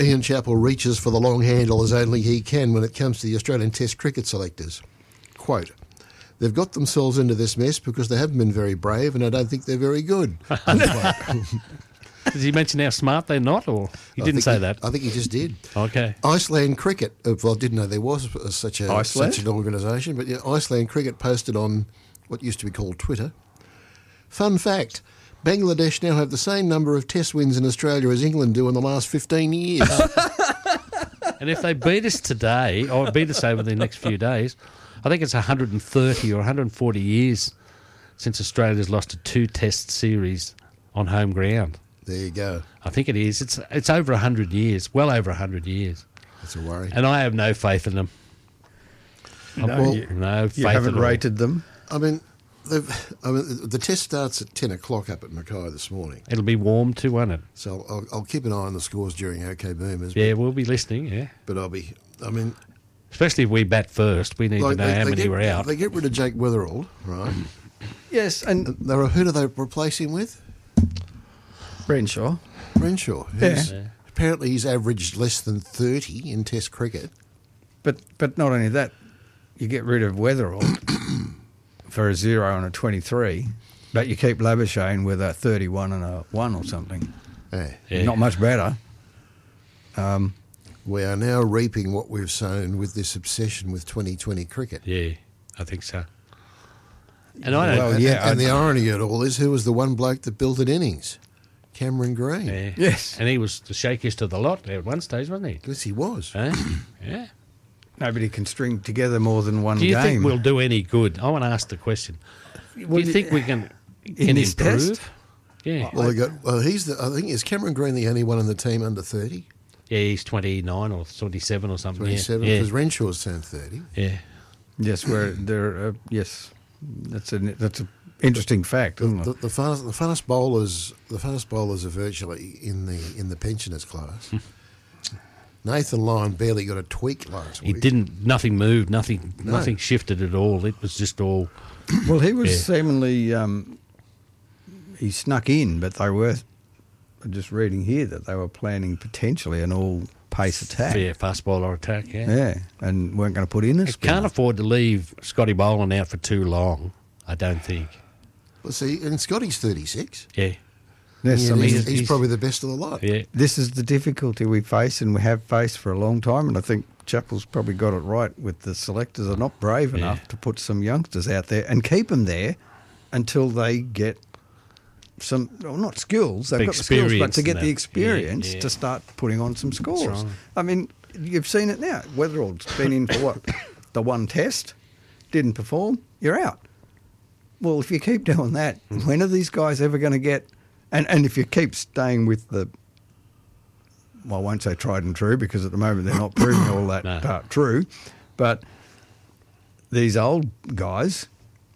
Ian Chappell reaches for the long handle as only he can when it comes to the Australian Test cricket selectors. Quote, they've got themselves into this mess because they haven't been very brave and I don't think they're very good. Did he mention how smart they're not, or he didn't say that? I think he just did. Okay. Iceland Cricket, well, I didn't know there was such an organisation, but yeah, Iceland Cricket posted on what used to be called Twitter. Fun fact, Bangladesh now have the same number of test wins in Australia as England do in the last 15 years. And if they beat us today, or beat us over the next few days, I think it's 130 or 140 years since Australia's lost a 2-test series on home ground. There you go. I think it is. It's over 100 years, well over 100 years. That's a worry. And I have no faith in them. No, No faith you haven't at all. rated them. I mean, the test starts at 10 o'clock up at Mackay this morning. It'll be warm too, won't it? So I'll keep an eye on the scores during OK Boomers. Yeah, we'll be listening, yeah. But Especially if we bat first, we need to know how many we're out. They get rid of Jake Weatherald, right? Yes, and Who do they replace him with? Renshaw. Renshaw. Apparently he's averaged less than 30 in Test cricket. But not only that, you get rid of Weatherall for a 0 and a 23, but you keep Labuschagne with a 31 and a 1 or something. Yeah. Not much better. We are now reaping what we've sown with this obsession with 2020 cricket. Yeah, I think so. And I don't... And the irony of it all is, who was the one bloke that built an innings? Cameron Green. Yeah. Yes. And he was the shakiest of the lot at one stage, wasn't he? Yes, he was. Yeah. Nobody can string together more than one Do you game. think we'll do any good? I want to ask the question. Do you think we can this improve? test? Yeah. Well, I think is Cameron Green the only one in the team under 30? Yeah, he's 29 or 27 or something. 27, yeah. because Renshaw's turned 30. Yeah. Yes, where there. Yes, that's an interesting fact, isn't it? The funnest bowlers are virtually in the pensioners class. Nathan Lyon barely got a tweak last week. He didn't. Nothing moved. Nothing shifted at all. It was just all. Well, he was seemingly he snuck in, but they were just reading here that they were planning potentially an all-pace attack. Yeah, fast bowler attack. Yeah. Yeah, and weren't going to put in a They spinner. can't afford to leave Scotty Boland out for too long. I don't think. Well, see, and Scotty's 36. Yeah. Yes, Yeah, I mean, he's probably the best of the lot. Yeah. this is the difficulty we face and we have faced for a long time, and I think Chappell's probably got it right with the selectors are not brave enough to put some youngsters out there and keep them there until they get some, well, not skills, they've got the skills, but to get the experience to start putting on some scores. Right. I mean, you've seen it now. Weatherall's been in for what? The one test, didn't perform, you're out. Well, if you keep doing that, when are these guys ever going to get... And if you keep staying with the... Well, I won't say tried and true because at the moment they're not proving all that true, but these old guys,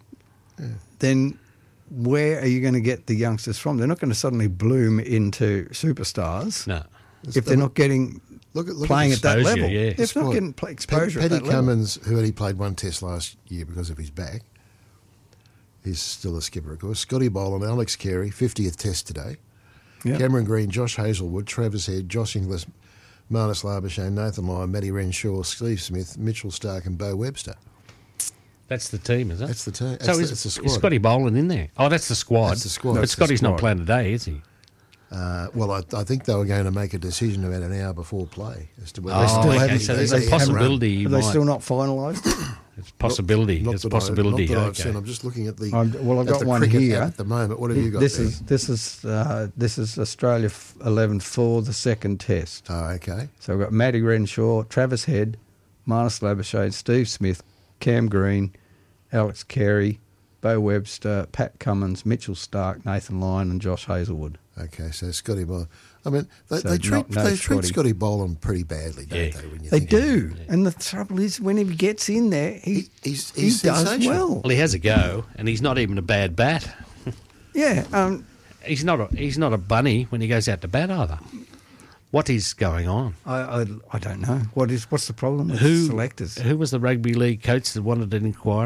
then where are you going to get the youngsters from? They're not going to suddenly bloom into superstars if they're not getting playing at that level. Yeah. If they're not getting exposure at that level. Paddy Cummins, who only played one test last year because of his back, he's still a skipper, of course. Scotty Boland, Alex Carey, 50th test today. Yep. Cameron Green, Josh Hazlewood, Travis Head, Josh Inglis, Marnus Labuschagne, Nathan Lyon, Matty Renshaw, Steve Smith, Mitchell Stark and Bo Webster. That's the team, is it? That's the team. So That's the squad. is Scotty Boland in there? Oh, that's the squad. That's the squad. But That's Scotty's the not squad. playing today, is he? Well, I think they were going to make a decision about an hour before play as to whether Oh, they still okay, haven't. so there's they a haven't possibility he Are they might. still not finalised? It's a possibility. Not It's a that I- possibility. not that I've Okay. seen. I'm just looking at the. Well, I've at got the one cricket here. at the moment. What have you got? This there? is Australia 11 for the second test. Oh, okay. So we've got Matty Renshaw, Travis Head, Marnus Labuschagne, Steve Smith, Cam Green, Alex Carey, Bo Webster, Pat Cummins, Mitchell Stark, Nathan Lyon and Josh Hazlewood. Okay, so Scotty Boland. I mean, they So treat no Scotty. Scotty Boland pretty badly, don't Yeah. they? When you They think about do. it? And the trouble is when he gets in there, he He's does sensational. well. Well, he has a go, and he's not even a bad bat. Yeah. He's not a bunny when he goes out to bat either. What is going on? I don't know. What's the problem with Who selectors? Who was the rugby league coach that wanted an inquiry?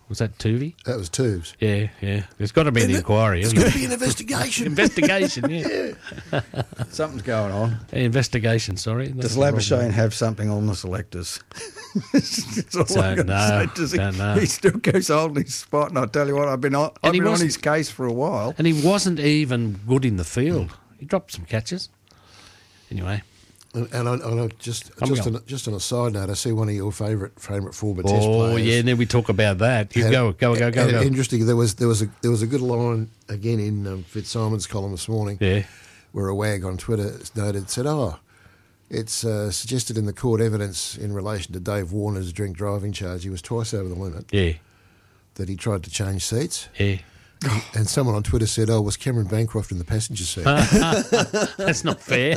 Was that Tuvey? That was Tubes. Yeah. There's got to be an inquiry. There's got to be an investigation. Investigation, yeah. Something's going on. Investigation, sorry. Does Labuschagne have something on the selectors? That's all I'm going to say. Don't know. He still goes holding his spot, and I tell you what, I've been on his case for a while. And he wasn't even good in the field. He dropped some catches. Anyway. And I just on a side note, I see one of your favourite former Test players. Oh yeah, and then we talk about that. Go. Interesting. There was a good line again in Fitzsimon's column this morning. Yeah. Where a wag on Twitter said, it's suggested in the court evidence in relation to Dave Warner's drink driving charge, he was twice over the limit. Yeah. That he tried to change seats. Yeah. And someone on Twitter said, was Cameron Bancroft in the passenger seat? That's not fair.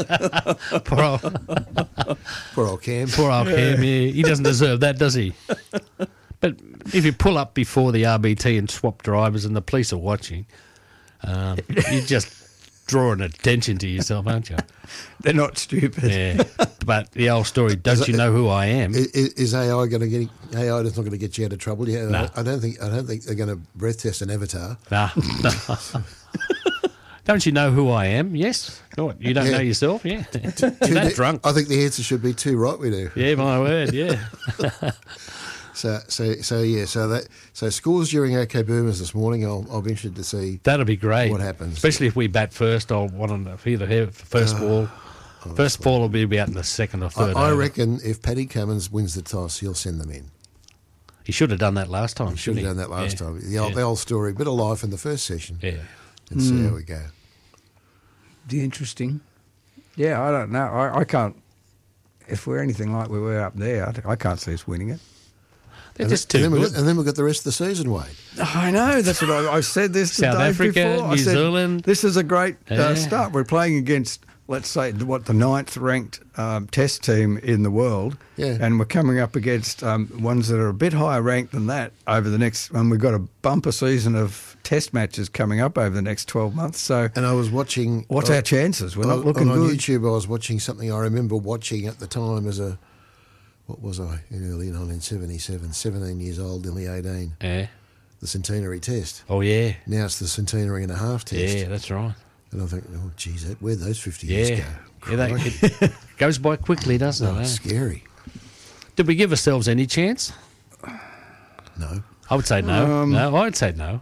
Poor old Cam. Poor old Cam, yeah. He doesn't deserve that, does he? But if you pull up before the RBT and swap drivers and the police are watching, you're just drawing attention to yourself, aren't you? They're not stupid. Yeah. But the old story, don't you know who I am? Is AI going to get AI? That's not going to get you out of trouble. Yeah, no. I don't think they're going to breath test an avatar. No. Don't you know who I am? Yes. What, you don't know yourself? Yeah. You're that drunk. I think the answer should be too right. We do. Yeah, my word. Yeah. So scores during OK Boomers this morning. I'll be interested to see. That'll be great. What happens? Especially if we bat first. I'll want to either have first ball. First ball will be about in the second or third. I reckon if Paddy Cummins wins the toss, he'll send them in. He should have done that last time. He should have done that last time. The old story, bit of life in the first session. Yeah. And see how we go. The interesting. Yeah, I don't know. I can't. If we're anything like we were up there, I can't see us winning it. They're just too good. And then we've got the rest of the season, Wade. I know. That's what I said this to South Dave Africa, before. New Zealand. This is a great start. We're playing against, let's say, the 9th ranked Test team in the world. Yeah. And we're coming up against ones that are a bit higher ranked than that over the next. And we've got a bumper season of Test matches coming up over the next 12 months. So, and I was watching. What's our chances? We're not looking on good. YouTube, I was watching something I remember watching at the time as a. What was I in early 1977? 17 years old, nearly 18. Yeah. The centenary test. Oh, yeah. Now it's the centenary and a half test. Yeah, that's right. And I think, oh, geez, where'd those 50 years go? Yeah, it goes by quickly, doesn't it? It's scary. Did we give ourselves any chance? No. I would say no. No, I would say no.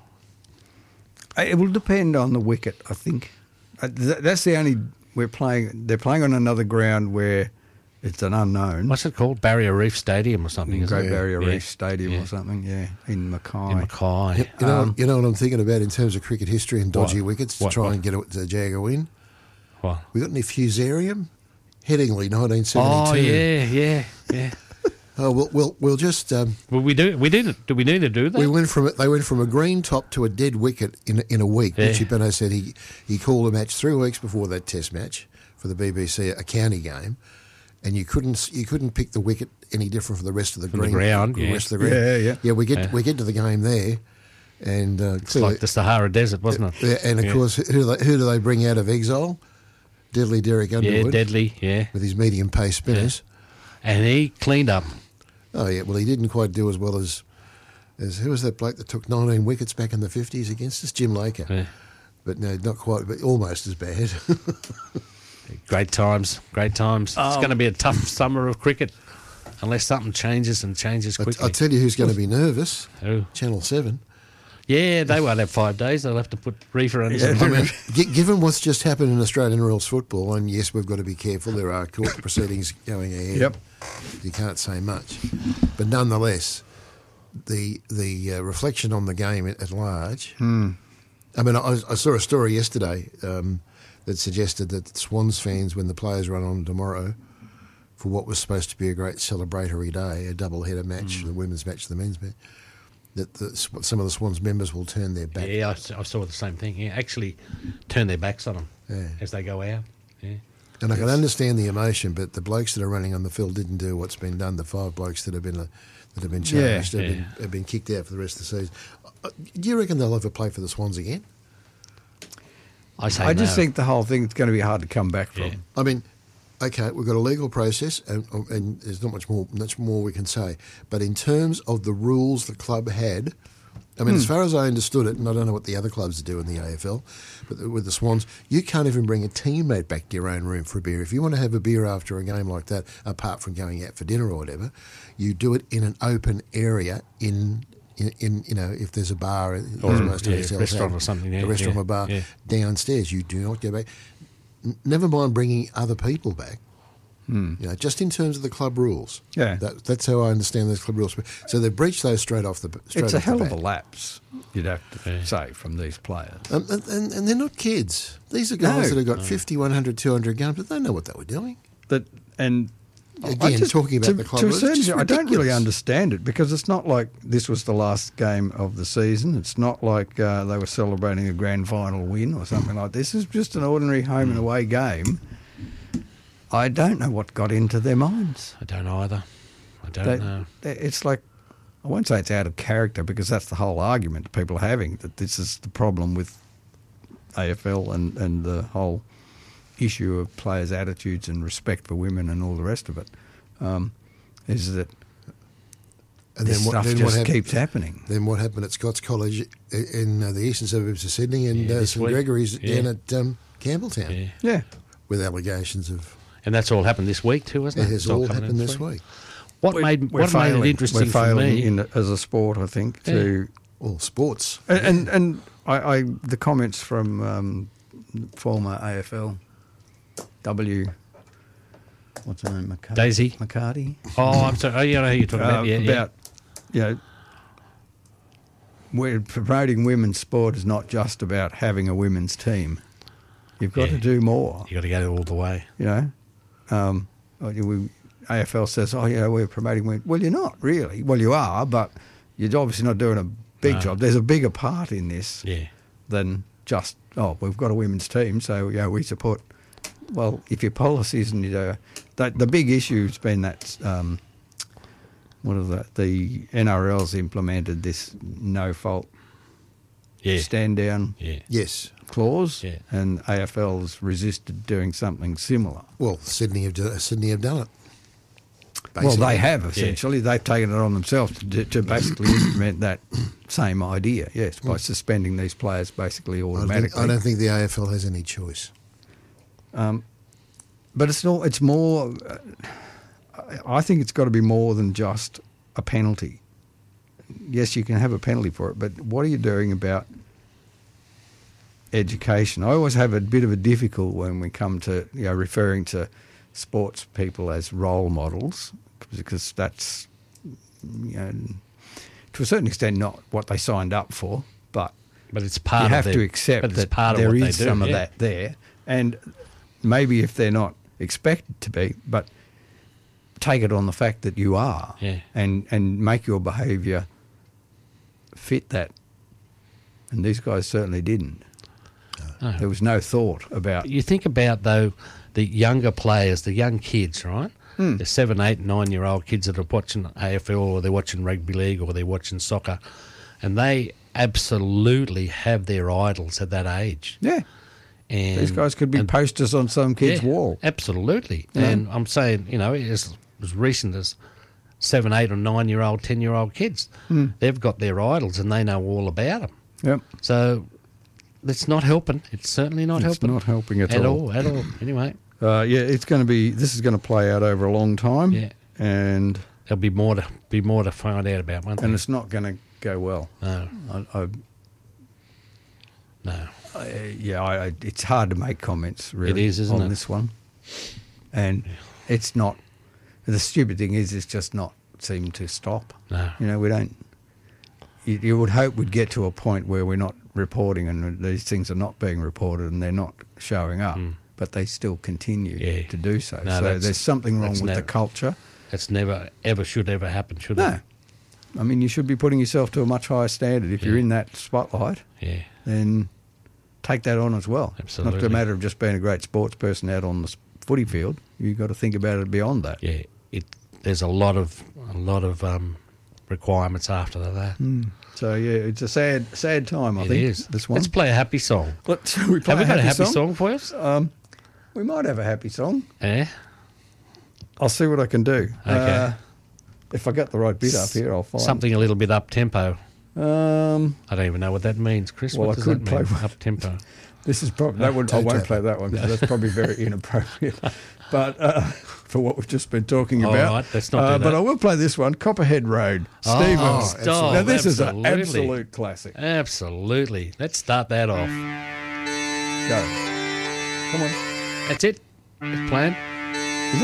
It will depend on the wicket, I think. That's the only... They're playing on another ground where... It's an unknown. What's it called? Barrier Reef Stadium or something? Great Barrier Reef Stadium or something, in Mackay. You know what I'm thinking about in terms of cricket history and dodgy wickets to try and get the Jag a win? What? We got any Fusarium? Headingley, 1972. Oh, yeah. Oh, we'll just. Well, we do. Do we need to do that? They went from a green top to a dead wicket in a week. Yeah. Richie Benaud said he called a match 3 weeks before that Test match for the BBC, a county game. And you couldn't pick the wicket any different from the rest of the ground. Yeah. Rest of the ground. Yeah. Yeah, we get to the game there, and it's like the Sahara Desert, wasn't it? Yeah, and of course, who do they bring out of exile? Deadly Derek Underwood. Yeah, Deadly. Yeah, with his medium pace spinners, and he cleaned up. Oh yeah, well he didn't quite do as well as who was that bloke that took 19 wickets back in the 50s against us, Jim Laker. Yeah. But no, not quite, but almost as bad. Great times. It's going to be a tough summer of cricket unless something changes quickly. I'll tell you who's going to be nervous. Who? Channel 7. Yeah, they won't have 5 days. They'll have to put reefer under some. I mean, given what's just happened in Australian rules football, and yes, we've got to be careful. There are court proceedings going ahead. Yep. You can't say much. But nonetheless, the reflection on the game at large... I mean, I saw a story yesterday... that suggested that Swans fans, when the players run on tomorrow for what was supposed to be a great celebratory day, a double-header match, the women's match, the men's match, that some of the Swans members will turn their back. Yeah, I saw the same thing. Yeah, actually turn their backs on them as they go out. Yeah. And I can understand the emotion, but the blokes that are running on the field didn't do what's been done. The 5 blokes that have been charged have been kicked out for the rest of the season. Do you reckon they'll ever play for the Swans again? I just think the whole thing is going to be hard to come back from. Yeah. I mean, okay, we've got a legal process, and there's not much more we can say. But in terms of the rules the club had I mean, as far as I understood it, and I don't know what the other clubs do in the AFL, but with the Swans, you can't even bring a teammate back to your own room for a beer. If you want to have a beer after a game like that, apart from going out for dinner or whatever, you do it in an open area in if there's a bar or most restaurant or something, a restaurant or bar downstairs. You do not go back. Never mind bringing other people back. Just in terms of the club rules. Yeah, that's how I understand those club rules. So they've breached those straight off the bat. It's a hell of a lapse, you'd have to say, from these players. And they're not kids. These are guys that have got 50, 100, 200 games, but they know what they were doing. Talking about the club to a rules, certain, I don't really understand it, because it's not like this was the last game of the season. It's not like they were celebrating a grand final win or something like this. It's just an ordinary home and away game. I don't know what got into their minds. I don't either. I don't know. It's like, I won't say it's out of character, because that's the whole argument people are having, that this is the problem with AFL and the whole issue of players' attitudes and respect for women and all the rest of it, is that this stuff just keeps happening. Then what happened at Scots College in the eastern suburbs of Sydney, and St Gregory's down at Campbelltown, with allegations of... And that's all happened this week too, hasn't it? It has all happened this week. What made it interesting for me as a sport, I think, sports. And I the comments from former AFL what's her name? Daisy McCarty. Oh, I'm sorry. Oh, yeah, I know who you're talking about. We're promoting women's sport is not just about having a women's team. You've got to do more. You've got to go all the way. AFL says, we're promoting women. Well, you're not really. Well, you are, but you're obviously not doing a big job. There's a bigger part in this than just, we've got a women's team, so we support. Well, if your policies and the big issue has been that the NRL's implemented this no fault stand down clause, and AFL's resisted doing something similar. Well, Sydney have done it. Basically. Well, they have, essentially. They've taken it on themselves to basically implement that same idea, by suspending these players basically automatically. I don't think the AFL has any choice. But it's more... I think it's got to be more than just a penalty. Yes, you can have a penalty for it, but what are you doing about education? I always have a bit of a difficulty when we come to referring to sports people as role models, because that's to a certain extent not what they signed up for, but it's part you of have to accept that there is some of that there, and maybe if they're not expected to be, but take it on the fact that you are, and make your behaviour fit that. And these guys certainly didn't. No. There was no thought about... You think about, though, the younger players, the young kids, right? The 7, 8, 9-year-old kids that are watching AFL, or they're watching rugby league, or they're watching soccer, and they absolutely have their idols at that age. Yeah. And these guys could be posters on some kid's wall. Absolutely. Yeah. And I'm saying, as recent as 7, 8 or 9-year-old, 10-year-old kids, they've got their idols and they know all about them. Yep. So it's not helping. It's certainly not helping. It's not helping at all. At all. Anyway. It's going to be. This is going to play out over a long time. Yeah. And there'll be more to find out about, won't there? And it's not going to go well. No. No. It's hard to make comments, really. It is, isn't it? On this one. And it's not. The stupid thing is, it's just not seeming to stop. No. We don't. You would hope we'd get to a point where we're not reporting and these things are not being reported and they're not showing up, but they still continue to do so. No, so there's something wrong with the culture. That's never, ever should ever happen, should it? No. I mean, you should be putting yourself to a much higher standard. If you're in that spotlight, then take that on as well. Absolutely. Not a matter of just being a great sports person out on the footy field. You've got to think about it beyond that. Yeah, there's a lot of requirements after that. So it's a sad time. I think it is. This one. Let's play a happy song. Have we got a happy song for us? We might have a happy song. Yeah. I'll see what I can do. Okay. If I get the right bit up here, I'll find something a little bit up tempo. I don't even know what that means, Chris. Well, what does I could that mean? play Up tempo. This is probably I won't play that one because that's probably very inappropriate. But for what we've just been talking about, all right, let's not do that. But I will play this one, Copperhead Road. Steve Wonder. Stop. Now this is Absolutely. an absolute classic. Absolutely. Let's start that off. Go. Come on. That's it. It's planned.